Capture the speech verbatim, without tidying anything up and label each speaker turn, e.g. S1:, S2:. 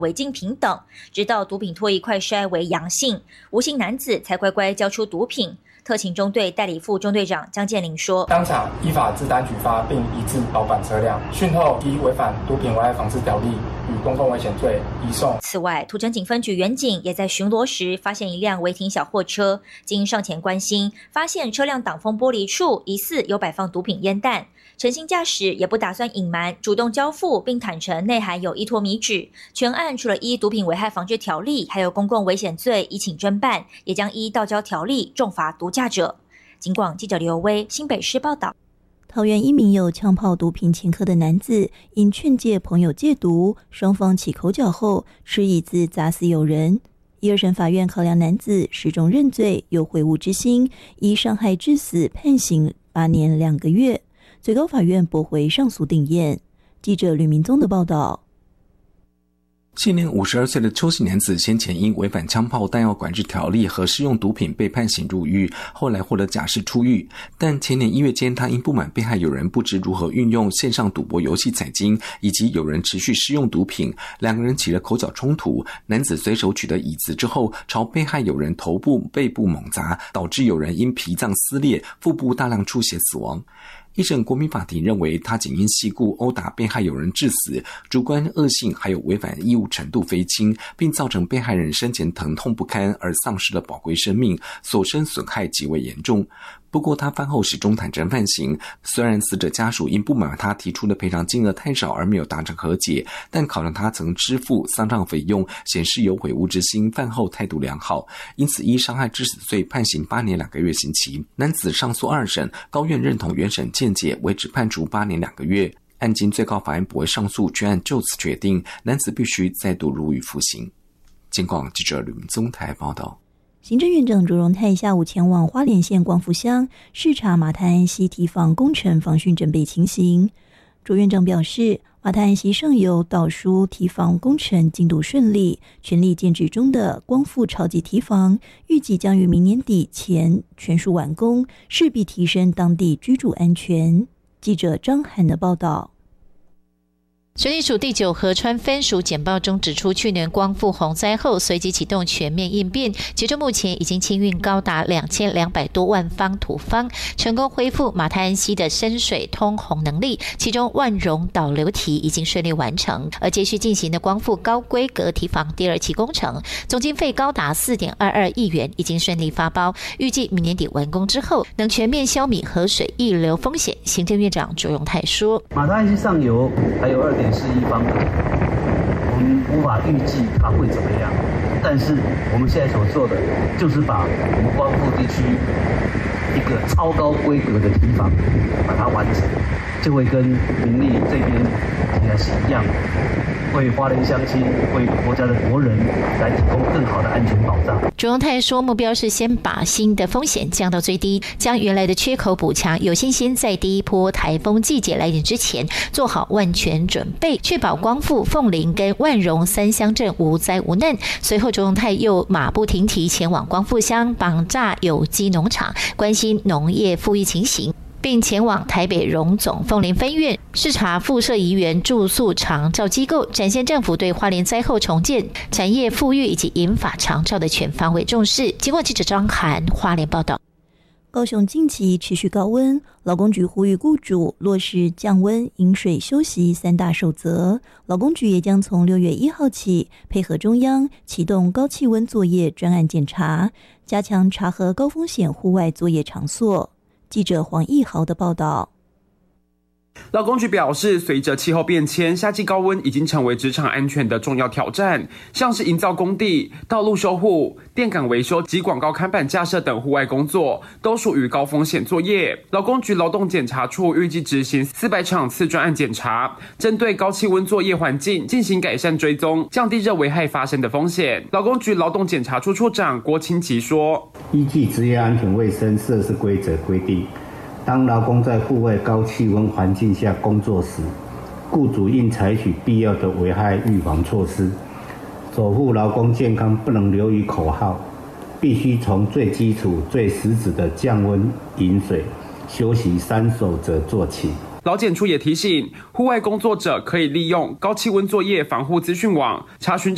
S1: 违禁品等，直到毒品唾液快筛为阳性，吴姓男子才乖乖交出毒品。特勤中队代理副中队长江建林说：“
S2: 当场依法自单举发，并移至保管车辆。讯后依违反毒品危害防治条例与公共危险罪移送。”
S1: 此外，土城警分局员警也在巡逻时发现一辆违停小货车，经上前关心，发现车辆挡风玻璃处疑似有摆放毒品烟弹。诚心驾驶也不打算隐瞒，主动交付，并坦承内含有依托米脂。全案除了依毒品危害防治条例，还有公共危险罪依请侦办，也将依道交条例重罚毒驾者。警广记者刘威新北市报道。
S3: 桃园一名有枪炮毒品前科的男子，因劝诫朋友戒毒，双方起口角后，持椅子砸死友人。一二审法院考量男子始终认罪，有悔悟之心，以伤害致死判刑八年两个月。最高法院驳回上诉定谳。记者吕明宗的报道。
S4: 现年五十二岁的邱姓男子先前因违反枪炮弹药管制条例和施用毒品被判刑入狱，后来获得假释出狱。但前年一月间，他因不满被害友人不知如何运用线上赌博游戏彩金，以及有人持续施用毒品，两个人起了口角冲突。男子随手取得椅子之后，朝被害友人头部、背部猛砸，导致友人因脾脏撕裂、腹部大量出血死亡。一审国民法庭认为，他仅因系故殴打被害友人致死，主观恶性还有违反义务程度非轻，并造成被害人生前疼痛不堪而丧失了宝贵生命，所生损害极为严重。不过他饭后始终坦诚犯行，虽然死者家属因不满他提出的赔偿金额太少而没有达成和解，但考量他曾支付丧葬费用，显示有悔悟之心，饭后态度良好，因此依伤害致死罪判刑八年两个月刑期。男子上诉二审，高院认同原审见解，为只判处八年两个月。案经最高法院驳回上诉，全案就此决定，男子必须再度入狱服刑。警广记者吕明宗台报道。
S3: 行政院长卓荣泰下午前往花莲县光复乡视察马太安溪堤防工程防汛准备情形。卓院长表示，马太安溪上游导疏堤防工程进度顺利，全力建制中的光复超级堤防预计将于明年底前全数完工，势必提升当地居住安全。记者张涵的报道。
S5: 水利署第九河川分署简报中指出，去年光复洪灾后，随即启动全面应变，截至目前已经清运高达两千两百多万方土方，成功恢复马太安溪的深水通洪能力。其中万荣导流堤已经顺利完成，而接续进行的光复高规格堤防第二期工程，总经费高达 四点二二亿元，已经顺利发包，预计明年底完工之后，能全面消弭河水溢流风险。行政院长卓荣泰说，
S6: 马太安溪上游还有二点四亿方，我们无法预计它会怎么样，但是我们现在所做的就是把我们光复地区一个超高规格的堤防把它完成，就会跟民力这边应该是一样，为花莲乡亲、为国家的国人来提供更好的安全保障。
S5: 卓荣泰说，目标是先把新的风险降到最低，将原来的缺口补强，有信心在第一波台风季节来临之前做好万全准备，确保光复、凤林跟万荣三乡镇无灾无难。随后卓荣泰又马不停蹄前往光复乡绑架有机农场，关心农业富裕情形，并前往台北荣总凤林分院视察附设宜园住宿长照机构，展现政府对花莲灾后重建、产业富裕以及银发长照的全方位重视。经过记者张涵花莲报道。
S3: 高雄近期持续高温，劳工局呼吁雇主落实降温、饮水、休息三大守则。劳工局也将从六月一号起，配合中央启动高气温作业专案检查，加强查核高风险户外作业场所。记者黄义豪的报道。
S7: 劳工局表示，随着气候变迁，夏季高温已经成为职场安全的重要挑战，像是营造工地、道路修护、电杆维修及广告看板架设等户外工作，都属于高风险作业。劳工局劳动检查处预计执行四百场次专案检查，针对高气温作业环境进行改善追踪，降低热危害发生的风险。劳工局劳动检查处处长郭清吉说，
S8: 依据职业安全卫生设施规则规定，当劳工在户外高气温环境下工作时，雇主应采取必要的危害预防措施，守护劳工健康不能流于口号，必须从最基础、最实质的降温、饮水、休息三守则做起。
S7: 劳检处也提醒，户外工作者可以利用高气温作业防护资讯网查询